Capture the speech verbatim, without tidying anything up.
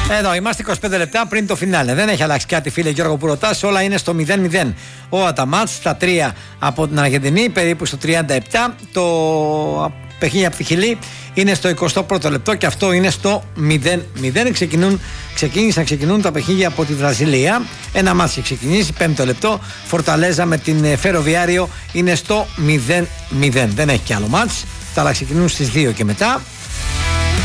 Εδώ είμαστε είκοσι πέντε λεπτά πριν το φινάλε. Δεν έχει αλλάξει κάτι, φίλε Γιώργο, που ρωτάς. Όλα είναι στο μηδέν μηδέν. Ο Αταμάτς στα τρία από την Αργεντινή, περίπου στο τριάντα επτά. Το παιχνίδι από τη Χιλή είναι στο εικοστό πρώτο λεπτό και αυτό είναι στο μηδέν μηδέν. Ξεκινούν, ξεκίνησαν, ξεκινούν τα παιχνίδια από τη Βραζιλία. Ένα μάτς έχει ξεκινήσει, πέμπτο λεπτό. Φορταλέζα με την Φεροβιάριο είναι στο μηδέν μηδέν. Δεν έχει κι άλλο μάτς. Τα άλλα ξεκινούν στις δύο και μετά.